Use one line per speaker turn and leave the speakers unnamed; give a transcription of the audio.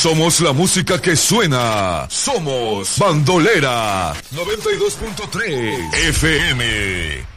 Somos la música que suena. Somos Bandolera 92.3 FM.